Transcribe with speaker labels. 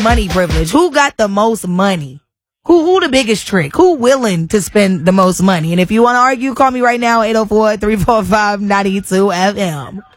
Speaker 1: money privilege? Who got the most money? Who the biggest trick? Who willing to spend the most money? And if you want to argue, call me right now, 804-345-92FM.